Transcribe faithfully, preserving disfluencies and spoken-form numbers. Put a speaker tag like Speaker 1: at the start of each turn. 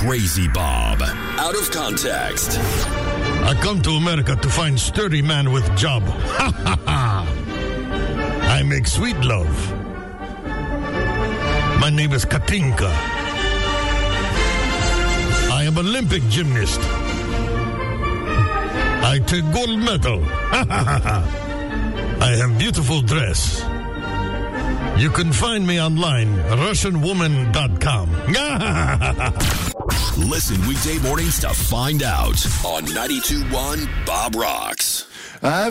Speaker 1: Crazy Bob. Out of context.
Speaker 2: I come to America to find sturdy man with job. Ha ha ha. I make sweet love. My name is Katinka. I am Olympic gymnast. I take gold medal. Ha ha ha ha. I have beautiful dress. You can find me online, Russian woman dot com.
Speaker 1: Listen weekday mornings to find out on ninety-two point one Bob Rocks.
Speaker 3: I've